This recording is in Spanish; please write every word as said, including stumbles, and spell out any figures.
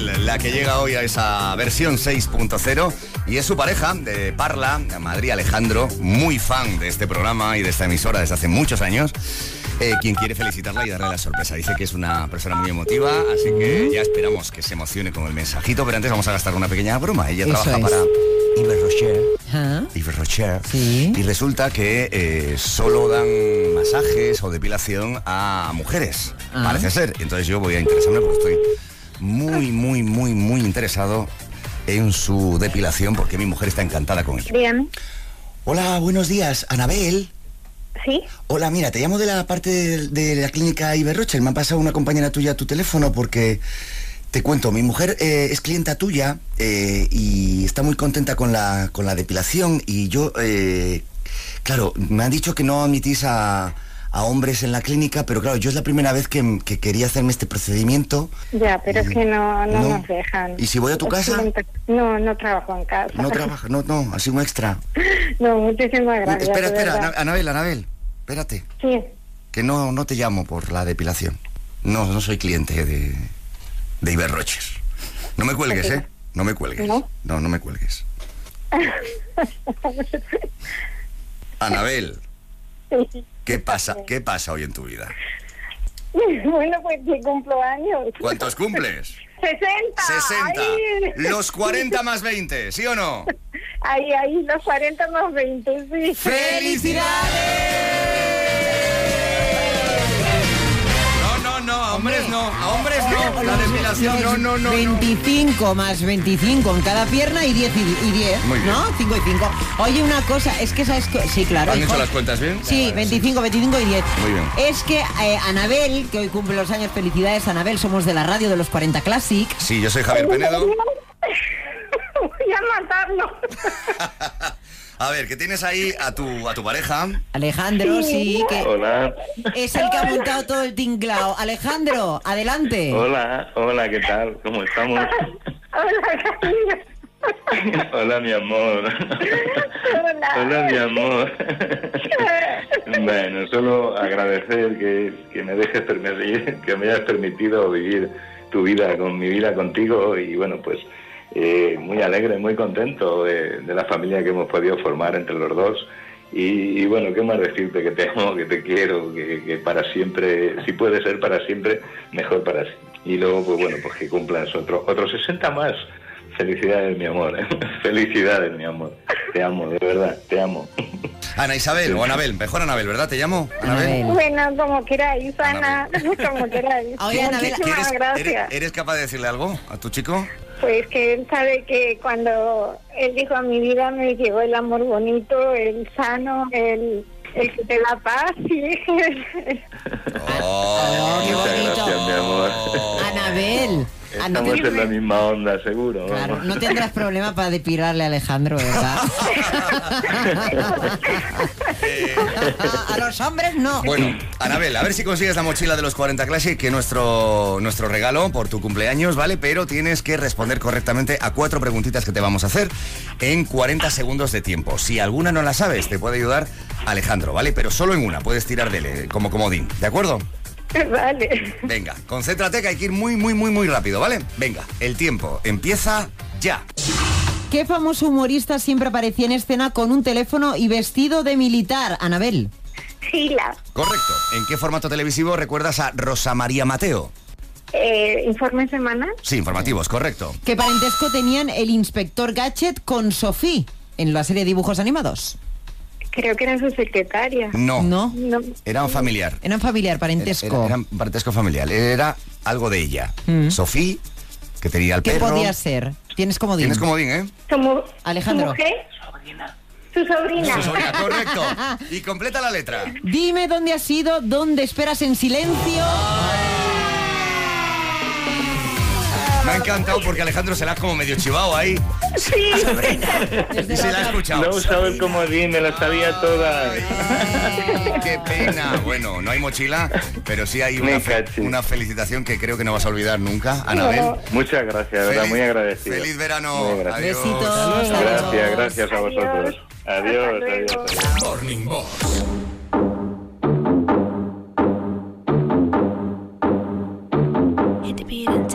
Anabel, la que llega hoy a esa versión seis punto cero, y es su pareja de Parla, Madrid, Alejandro, muy fan de este programa y de esta emisora desde hace muchos años, eh, quien quiere felicitarla y darle la sorpresa. Dice que es una persona muy emotiva, así que ya esperamos que se emocione con el mensajito, pero antes vamos a gastar una pequeña broma. Ella Eso trabaja es. para Yves Rocher, ¿Ah? Yves Rocher, Sí. y resulta que eh, solo dan masajes o depilación a mujeres, Ah. parece ser. Entonces yo voy a interesarme porque estoy muy, muy, muy, muy interesado en su depilación porque mi mujer está encantada con ello. Dígame. Hola, buenos días, Anabel. ¿Sí? Hola, mira, te llamo de la parte de, de la clínica Yves Rocher. Me ha pasado una compañera tuya tu teléfono porque... Te cuento, mi mujer eh, es clienta tuya eh, y está muy contenta con la, con la depilación y yo, eh, claro, me han dicho que no admitís a, a hombres en la clínica, pero claro, yo es la primera vez que, que quería hacerme este procedimiento. Ya, pero es que no, no, No. nos dejan. ¿Y si voy a tu casa? No, no trabajo en casa. No trabaja, no, no, así un extra. No, muchísimas gracias. espera, de espera, verdad. Ana- Anabel, Anabel, espérate, Sí, que no, no te llamo por la depilación. No, no soy cliente de, de Yves Rocher. No me cuelgues, ¿eh? No me cuelgues. ¿No? No, no me cuelgues. Anabel, sí. ¿qué pasa? ¿Qué pasa hoy en tu vida? Bueno, pues que cumplo años. ¿Cuántos cumples? ¡sesenta! sesenta. ¡Ay! Los cuarenta más veinte, ¿sí o no? Ahí, ahí, los cuarenta más veinte, sí. No, no, no, a hombres no, a hombres no. La depilación, no, no, no. no. veinticinco más veinticinco en cada pierna y diez y diez, Muy bien. ¿no? cinco y cinco. Oye, una cosa, es que sabes que... Sí, claro. ¿Han hijo. hecho las cuentas bien? Sí, veinticinco, veinticinco y diez. Muy bien. Es que eh, Anabel, que hoy cumple los años, felicidades Anabel, somos de la radio de los cuarenta Classic. Sí, yo soy Javier Penedo. Voy a matarlo. A ver, que tienes ahí a tu, a tu pareja. Alejandro, sí, que Hola, es el que ha montado todo el tinglao. Alejandro, adelante. hola, hola, ¿qué tal? ¿Cómo estamos? Hola, cariño. Hola, mi amor. Hola. Hola, mi amor. Bueno, solo agradecer que, que me dejes permitir, que me hayas permitido vivir tu vida con mi vida contigo y bueno, pues eh, muy alegre, muy contento de, de la familia que hemos podido formar entre los dos. Y, y bueno, qué más decirte, que te amo, que te quiero, que, que para siempre, si puede ser para siempre, mejor para siempre. Y luego, pues bueno, pues que cumplas otro, otros sesenta más. Felicidades, mi amor. Felicidades, mi amor. Te amo, de verdad, te amo. Ana Isabel o Anabel, mejor Anabel, ¿verdad? ¿Te llamo? Anabel. Anabel. Bueno, como queráis, Ana. Como queráis. Oye, Anabel, Muchísimas ¿Eres, gracias. eres- eres capaz de decirle algo a tu chico? Pues que él sabe que cuando él dijo a mi vida me llegó el amor bonito, el sano, el, el que te da paz. Y... Oh, qué Muchas bonito. gracias, mi amor. Anabel. Ah, no Estamos te- en la misma onda, seguro. Claro, vamos. no tendrás problema para depilarle a Alejandro, ¿verdad? a, a los hombres no. Bueno, Anabel, a ver si consigues la mochila de los cuarenta Classic, que es nuestro, nuestro regalo por tu cumpleaños, ¿vale? Pero tienes que responder correctamente a cuatro preguntitas que te vamos a hacer en cuarenta segundos de tiempo. Si alguna no la sabes, te puede ayudar Alejandro, ¿vale? Pero solo en una, puedes tirar de él, como comodín, ¿de acuerdo? Vale. Venga, concéntrate que hay que ir muy, muy, muy, muy rápido, ¿vale? Venga, el tiempo empieza ya. ¿Qué famoso humorista siempre aparecía en escena con un teléfono y vestido de militar? Anabel. Sila. Correcto. ¿En qué formato televisivo recuerdas a Rosa María Mateo? Eh, ¿Informe semanal? Sí, informativos, correcto. ¿Qué parentesco tenían el inspector Gadget con Sophie en la serie de dibujos animados? Creo que era su secretaria. No. No. No. Era un familiar. Era un familiar, Era, parentesco. era un parentesco familiar. Era algo de ella. Mm. Sofía, que tenía el ¿Qué perro. podía ser? Tienes comodín. Tienes comodín, ¿eh? ¿Su, mu- Alejandro. ¿Su mujer? Su sobrina. Su sobrina, correcto. Y completa la letra. Dime dónde has ido, dónde esperas en silencio. Me ha encantado porque Alejandro se la ha como medio chivado ahí. Sí. Y se la ha escuchado. No usaba el comodín, me lo sabía toda. Ay, qué pena. Bueno, no hay mochila, pero sí hay una, Me fe- caché. una felicitación que creo que no vas a olvidar nunca, Anabel. Muchas gracias, de verdad, Feliz- muy agradecido. Feliz verano. Muy agradecido. Adiós. Besitos. Gracias, gracias a vosotros. Adiós. Adiós, Hasta adiós. luego. adiós. Morning Boss.